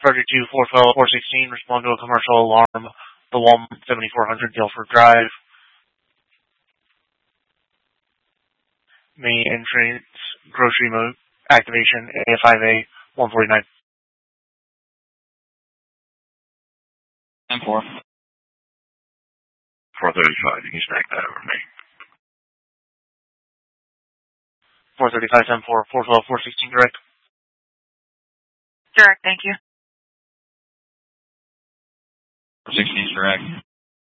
Project 2, 412, 416, respond to a commercial alarm. The Walmart 7400 Guilford Drive. Main entrance, grocery mode, activation, AF5A, 149. 10-4. 435, you can stack that over me. 435, 10-4, 412, 416, direct. Direct, thank you. 416 direct.